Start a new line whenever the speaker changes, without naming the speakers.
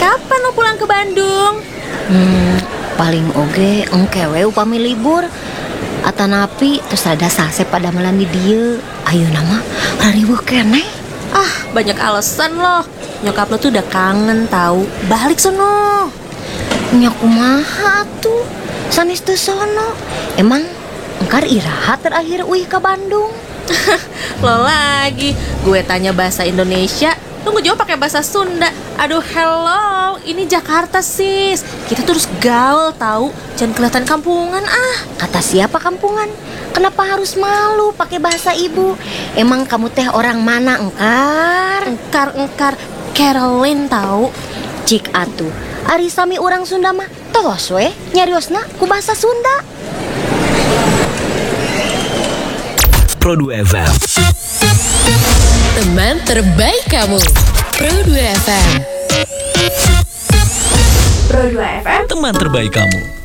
Kapan lo pulang ke Bandung?
Paling oge engkewe upami libur. Atanapi terus ada sase pada malam di dieu. Ayo nama rariweuh keneh.
Banyak alasan loh. Nyokap lo tuh udah kangen tahu. Balik sono.
Nya kumaha tuh? Sanes teu sono. Emang engkar iraha terakhir uih ke Bandung?
Lo lagi. Gue tanya bahasa Indonesia, lo ngejawab pakai bahasa Sunda. Aduh, hello. Ini Jakarta, sis. Kita terus gaul tahu. Jangan kelihatan kampungan
Kata siapa kampungan? Kenapa harus malu pakai bahasa ibu? Emang kamu teh orang mana engkar?
Engkar Caroline tahu.
Cik atuh, ari sami urang Sunda mah tos we nyariosna ku bahasa Sunda.
Pro2 FM.
Teman terbaik kamu. Pro2 FM.
Pro2 FM.
Teman terbaik kamu.